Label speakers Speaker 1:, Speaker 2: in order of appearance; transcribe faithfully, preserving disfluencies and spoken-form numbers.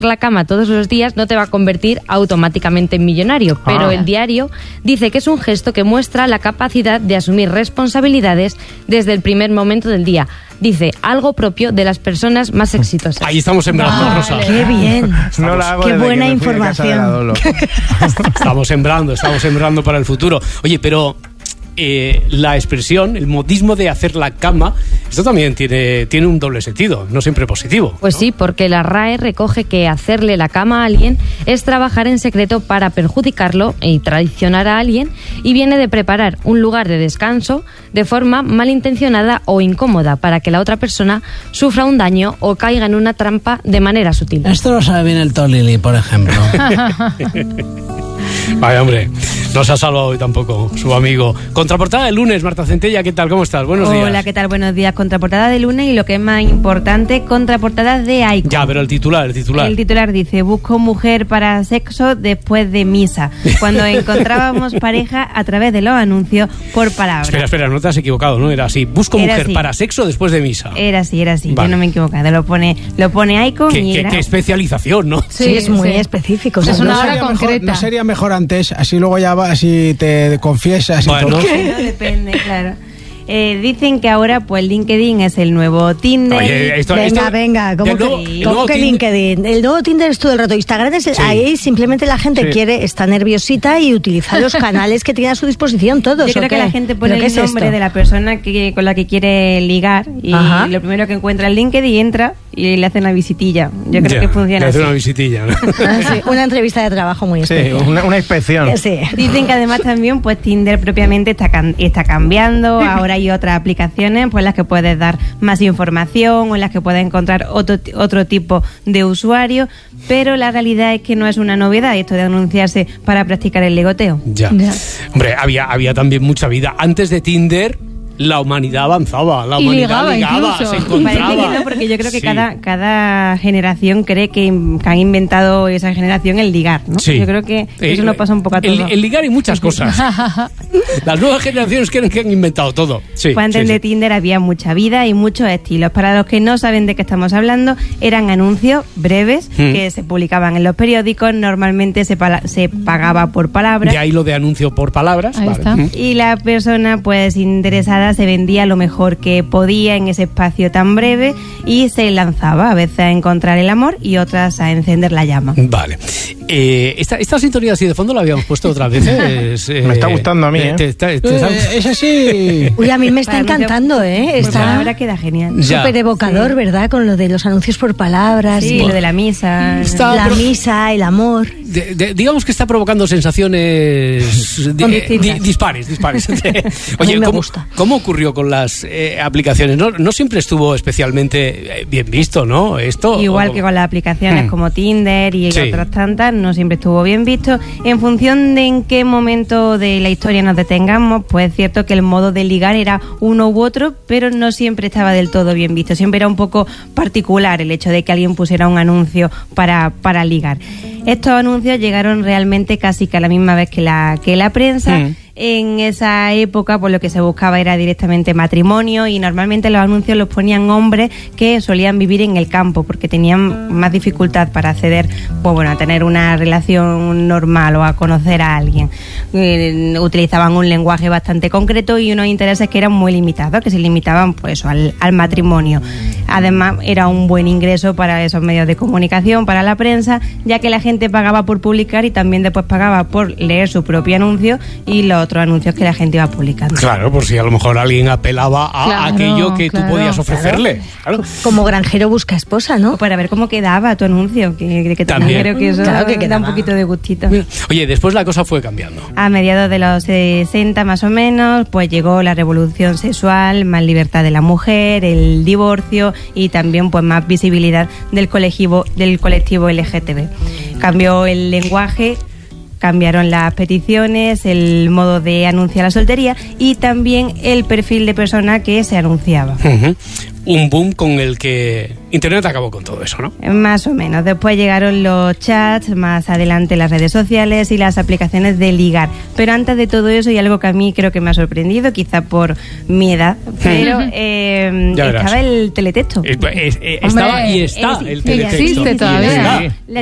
Speaker 1: la cama todos los días no te va a convertir automáticamente en millonario, pero
Speaker 2: Ah.
Speaker 1: el diario dice que es un gesto que muestra la capacidad de asumir responsabilidades desde el primer momento del día. Dice, algo propio de las personas más exitosas.
Speaker 3: Ahí estamos sembrando,
Speaker 2: Vale.
Speaker 3: Rosa.
Speaker 2: Qué bien.
Speaker 4: No la hago
Speaker 2: Qué
Speaker 4: desde
Speaker 2: buena
Speaker 4: que me fui a casa de la
Speaker 2: información.
Speaker 4: Dolo.
Speaker 3: Estamos sembrando, estamos sembrando para el futuro. Oye, pero eh, la expresión, el modismo de hacer la cama, esto también tiene, tiene un doble sentido, no siempre positivo.
Speaker 1: Pues
Speaker 3: ¿no?
Speaker 1: sí, porque la R A E recoge que hacerle la cama a alguien es trabajar en secreto para perjudicarlo y traicionar a alguien, y viene de preparar un lugar de descanso de forma malintencionada o incómoda para que la otra persona sufra un daño o caiga en una trampa de manera sutil.
Speaker 5: Esto lo sabe bien el Tolili, por ejemplo.
Speaker 3: Vaya, hombre, no se ha salvado hoy tampoco su amigo. Contraportada del lunes, Marta Centella, ¿qué tal? ¿Cómo estás? Buenos días.
Speaker 6: Hola, ¿qué tal? Buenos días. Contraportada de lunes y lo que es más importante, contraportada de Aiko.
Speaker 3: Ya, pero el titular, el titular.
Speaker 6: El titular dice, busco mujer para sexo después de misa, cuando encontrábamos pareja a través de los anuncios por palabra.
Speaker 3: Espera, espera, no te has equivocado, ¿no? Era así, busco
Speaker 6: Era
Speaker 3: mujer
Speaker 6: así.
Speaker 3: para sexo después de misa.
Speaker 6: Era así, era así,
Speaker 3: Vale.
Speaker 6: yo no me he equivocado. Lo pone, lo pone Aiko
Speaker 3: Qué,
Speaker 6: y
Speaker 3: qué-
Speaker 6: era...
Speaker 3: qué especialización, ¿no?
Speaker 2: Sí, es muy
Speaker 7: sí.
Speaker 2: específico.
Speaker 7: Es
Speaker 2: ¿sabes?
Speaker 7: una
Speaker 4: ¿No
Speaker 7: hora
Speaker 4: sería mejor-
Speaker 7: concreta.
Speaker 4: ¿No sería mejor antes? Así luego ya va, así te confiesas y
Speaker 3: Bueno.
Speaker 4: todo.
Speaker 6: No, depende, claro. Eh, dicen que ahora pues LinkedIn es el nuevo Tinder.
Speaker 3: Oye, esto-
Speaker 2: venga,
Speaker 3: esto-
Speaker 2: venga, ¿cómo
Speaker 3: el
Speaker 2: que,
Speaker 3: nuevo-
Speaker 2: ¿cómo
Speaker 3: el nuevo
Speaker 2: que
Speaker 3: Tinder-
Speaker 2: LinkedIn? El nuevo Tinder es todo el rato. Instagram es el-
Speaker 3: Sí.
Speaker 2: ahí simplemente la gente
Speaker 4: Sí.
Speaker 2: quiere, está nerviosita y utiliza los canales que tiene a su disposición todos.
Speaker 6: Yo creo
Speaker 2: ¿o
Speaker 6: que
Speaker 2: qué?
Speaker 6: la gente pone
Speaker 2: ¿Pero qué
Speaker 6: el
Speaker 2: es
Speaker 6: nombre
Speaker 2: esto?
Speaker 6: de la persona que, con la que quiere ligar y
Speaker 2: Ajá.
Speaker 6: lo primero que encuentra es LinkedIn, entra y le hace una visitilla. Yo creo
Speaker 3: Ya,
Speaker 6: que funciona
Speaker 3: le hace
Speaker 6: así.
Speaker 3: una visitilla, ¿no?
Speaker 2: Ah, sí, una entrevista de trabajo muy
Speaker 4: Sí,
Speaker 2: especial.
Speaker 4: una, una inspección.
Speaker 2: Sí.
Speaker 6: Dicen que además también pues Tinder propiamente está, can- está cambiando, ahora hay otras aplicaciones pues en las que puedes dar más información o en las que puedes encontrar otro, ti- otro tipo de usuario, pero la realidad es que no es una novedad esto de anunciarse para practicar el ligoteo.
Speaker 3: Ya.
Speaker 7: Ya.
Speaker 3: Hombre, había, había también mucha vida. Antes de Tinder, la humanidad avanzaba, la
Speaker 7: Y
Speaker 3: humanidad
Speaker 7: ligaba
Speaker 3: ligaba,
Speaker 7: incluso.
Speaker 3: se
Speaker 6: Parece
Speaker 3: encontraba.
Speaker 6: que no, porque yo creo que
Speaker 3: Sí.
Speaker 6: cada, cada generación cree que, que han inventado esa generación el ligar, ¿no?
Speaker 3: Sí.
Speaker 6: Yo creo que
Speaker 3: Eh,
Speaker 6: eso nos pasa un poco a
Speaker 3: el,
Speaker 6: todos.
Speaker 3: el ligar y muchas cosas. Las nuevas generaciones creen que han inventado todo. Sí,
Speaker 6: Pues antes
Speaker 3: sí,
Speaker 6: de
Speaker 3: sí.
Speaker 6: Tinder había mucha vida y muchos estilos. Para los que no saben de qué estamos hablando, eran anuncios breves
Speaker 3: Mm.
Speaker 6: que se publicaban en los periódicos. Normalmente se, pala- se pagaba por palabra.
Speaker 3: De ahí lo de anuncio por palabras.
Speaker 7: Ahí
Speaker 3: vale.
Speaker 7: está.
Speaker 3: Mm.
Speaker 6: Y la persona pues interesada se vendía lo mejor que podía en ese espacio tan breve y se lanzaba a veces a encontrar el amor y otras a encender la llama.
Speaker 3: Vale. Eh, esta, esta sintonía así de fondo la habíamos puesto otras veces. eh,
Speaker 4: Me está gustando a mí, ¿eh?
Speaker 3: te- te- te-
Speaker 4: Eh, es así.
Speaker 2: Uy, a mí me está
Speaker 6: Para anuncio-
Speaker 2: encantando, ¿eh?
Speaker 6: Por
Speaker 2: Está
Speaker 6: palabra queda genial.
Speaker 3: Ya.
Speaker 2: súper evocador,
Speaker 6: Sí.
Speaker 2: ¿verdad? Con lo de los anuncios por palabras.
Speaker 6: Sí,
Speaker 2: y
Speaker 6: lo de la misa.
Speaker 3: Está-
Speaker 2: la
Speaker 3: pero-
Speaker 2: misa, el amor.
Speaker 3: de- de- digamos que está provocando sensaciones di-
Speaker 6: Distintas.
Speaker 3: di- dispares, dispares.
Speaker 2: A mí me
Speaker 3: ¿cómo,
Speaker 2: gusta.
Speaker 3: ¿cómo ocurrió con las eh, aplicaciones? No, no siempre estuvo especialmente eh, bien visto, ¿no? Esto
Speaker 6: Igual
Speaker 3: o-
Speaker 6: que con las aplicaciones
Speaker 3: Mm.
Speaker 6: como Tinder y
Speaker 3: Sí.
Speaker 6: otras tantas, no siempre estuvo bien visto. En función de en qué momento de la historia nos detengamos, pues es cierto que el modo de ligar era uno u otro, pero no siempre estaba del todo bien visto. Siempre era un poco particular el hecho de que alguien pusiera un anuncio para, para ligar. Estos anuncios llegaron realmente casi que a la misma vez que la, que la prensa.
Speaker 3: Mm.
Speaker 6: En esa época, pues lo que se buscaba era directamente matrimonio y normalmente los anuncios los ponían hombres que solían vivir en el campo porque tenían más dificultad para acceder, pues bueno, a tener una relación normal o a conocer a alguien. Eh, utilizaban un lenguaje bastante concreto y unos intereses que eran muy limitados, que se limitaban pues al, al matrimonio. Además, era un buen ingreso para esos medios de comunicación, para la prensa, ya que la gente pagaba por publicar y también después pagaba por leer su propio anuncio y los otros anuncios que la gente iba publicando.
Speaker 3: Claro, por si a lo mejor alguien apelaba a
Speaker 7: Claro,
Speaker 3: aquello que
Speaker 7: claro.
Speaker 3: tú podías ofrecerle. Claro.
Speaker 2: Como granjero busca esposa, ¿no?
Speaker 6: O para ver cómo quedaba tu anuncio, que, que
Speaker 3: También.
Speaker 6: también creo que eso
Speaker 2: Claro que
Speaker 6: da
Speaker 2: quedaba.
Speaker 6: un poquito de gustito.
Speaker 3: Oye, después la cosa fue cambiando.
Speaker 6: A mediados de los sesenta más o menos, pues llegó la revolución sexual, más libertad de la mujer, el divorcio y también pues más visibilidad del colectivo, del colectivo L G T B. Cambió el lenguaje cambiaron las peticiones, el modo de anunciar la soltería y también el perfil de persona que se anunciaba.
Speaker 3: Uh-huh. Un boom con el que Internet acabó con todo eso, ¿no?
Speaker 6: Más o menos. Después llegaron los chats, más adelante las redes sociales y las aplicaciones de ligar. Pero antes de todo eso, y algo que a mí creo que me ha sorprendido, quizá por mi edad, pero eh, estaba el teletexto.
Speaker 3: Es, es, es, estaba y está
Speaker 7: Hombre,
Speaker 3: el teletexto.
Speaker 7: existe todavía.
Speaker 3: Y está.